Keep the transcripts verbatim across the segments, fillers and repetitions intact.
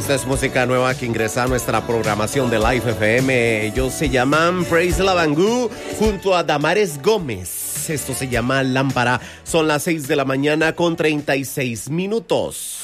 Esta es música nueva que ingresa a nuestra programación de Live F M. Ellos se llaman Praise La Bangú junto a Damares Gómez. Esto se llama Lámpara. Son las seis de la mañana con treinta y seis minutos.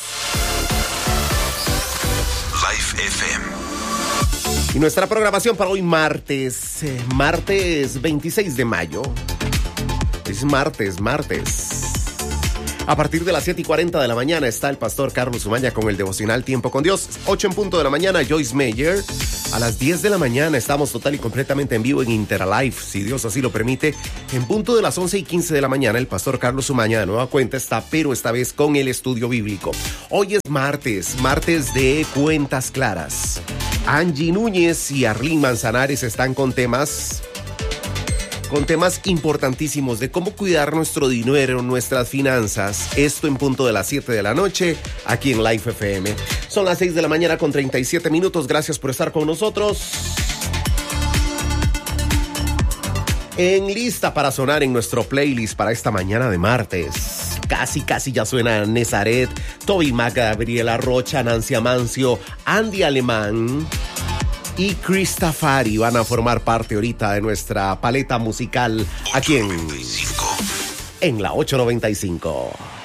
Live F M. Y nuestra programación para hoy martes, eh, martes veintiséis de mayo. Es martes, martes. A partir de las siete y cuarenta de la mañana está el pastor Carlos Umaña con el devocional Tiempo con Dios. ocho en punto de la mañana, Joyce Meyer. A las diez de la mañana estamos total y completamente en vivo en Interlife, si Dios así lo permite. En punto de las once y quince de la mañana, el pastor Carlos Umaña de nueva cuenta está, pero esta vez con el estudio bíblico. Hoy es martes, martes de Cuentas Claras. Angie Núñez y Arlene Manzanares están con temas... con temas importantísimos de cómo cuidar nuestro dinero, nuestras finanzas. Esto en punto de las siete de la noche, aquí en Live F M. Son las seis de la mañana con treinta y siete minutos. Gracias por estar con nosotros. En lista para sonar en nuestro playlist para esta mañana de martes. Casi, casi ya suena Nezaret, Toby Mac, Gabriela Rocha, Nancy Amancio, Andy Alemán y Cristafari van a formar parte ahorita de nuestra paleta musical aquí en, en la ocho noventa y cinco.